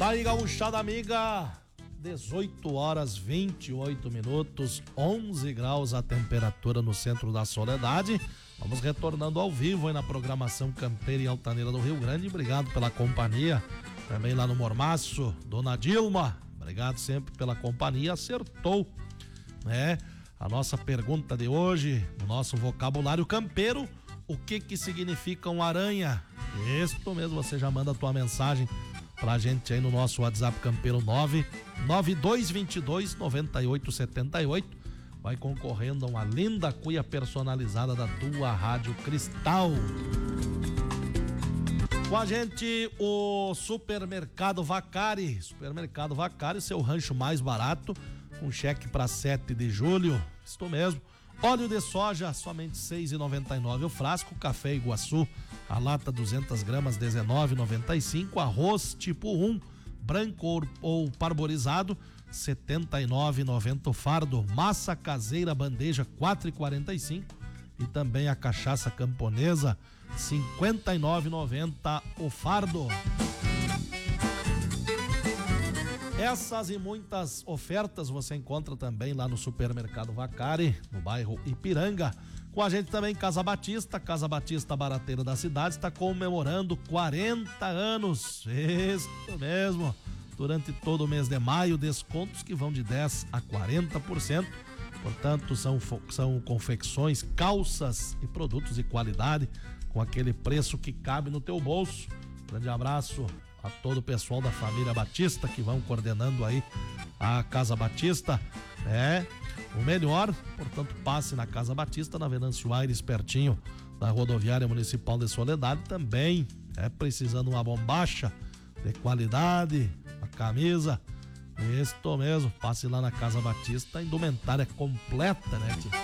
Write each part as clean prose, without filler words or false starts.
Daí, gauchada amiga, 18 horas 28 minutos, 11 graus a temperatura no centro da Soledade. Vamos retornando ao vivo aí na programação Campeira e Altaneira do Rio Grande. Obrigado pela companhia. Também lá no Mormaço, Dona Dilma, obrigado sempre pela companhia. Acertou, né? A nossa pergunta de hoje, no nosso vocabulário campeiro, o que significa um aranha? Isto mesmo, você já manda a tua mensagem pra gente aí no nosso WhatsApp campeiro 992229878. Vai concorrendo a uma linda cuia personalizada da tua Rádio Cristal. Com a gente o Supermercado Vacari. Supermercado Vacari, seu rancho mais barato, com cheque para 7 de julho. Isto mesmo. Óleo de soja, somente R$ 6,99 o frasco. Café Iguaçu, a lata 200 gramas, R$ 19,95. Arroz tipo 1, branco ou parborizado, R$ 79,90 o fardo. Massa caseira bandeja, R$ 4,45. E também a cachaça camponesa, R$ 59,90 o fardo. Essas e muitas ofertas você encontra também lá no Supermercado Vacari, no bairro Ipiranga. Com a gente também Casa Batista barateira da cidade, está comemorando 40 anos. Isso mesmo. Durante todo o mês de maio, descontos que vão de 10% a 40%. Portanto, são confecções, calças e produtos de qualidade com aquele preço que cabe no teu bolso. Grande abraço a todo o pessoal da família Batista que vão coordenando aí a Casa Batista. O melhor, portanto, passe na Casa Batista, na Venâncio Aires, pertinho da rodoviária municipal de Soledade. Também precisando uma bombacha de qualidade, uma camisa. Isto mesmo, passe lá na Casa Batista, a indumentária completa, né, tia?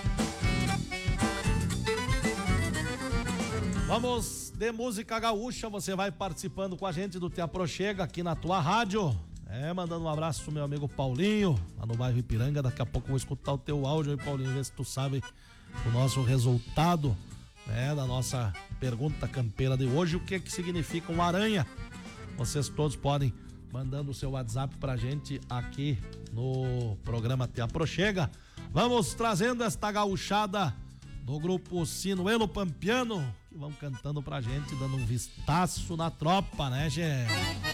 Vamos de música gaúcha, você vai participando com a gente do Te Aproxega aqui na tua rádio. Mandando um abraço pro meu amigo Paulinho, lá no bairro Ipiranga. Daqui a pouco eu vou escutar o teu áudio aí, Paulinho, ver se tu sabe o nosso resultado, da nossa pergunta campeira de hoje. O que significa um aranha? Vocês todos podem mandando o seu WhatsApp pra gente aqui no programa Te Aproxega. Vamos trazendo esta gauchada do grupo Sinuelo Pampiano, que vão cantando pra gente, dando um vistaço na tropa, né, gente?